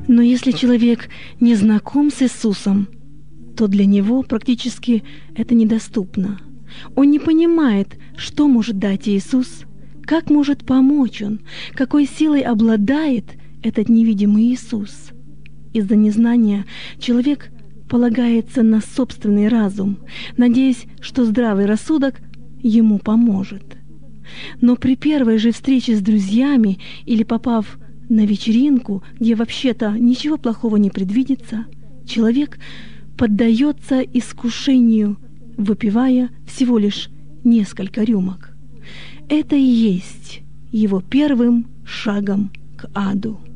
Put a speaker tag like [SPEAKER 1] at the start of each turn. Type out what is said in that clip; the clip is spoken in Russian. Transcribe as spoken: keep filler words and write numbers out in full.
[SPEAKER 1] Но если человек не знаком с Иисусом, то для него практически это недоступно. Он не понимает, что может дать Иисус, как может помочь Он, какой силой обладает этот невидимый Иисус. Из-за незнания человек полагается на собственный разум, надеясь, что здравый рассудок ему поможет. Но при первой же встрече с друзьями или попав на вечеринку, где вообще-то ничего плохого не предвидится, человек поддается искушению, выпивая всего лишь несколько рюмок. Это и есть его первым шагом к аду.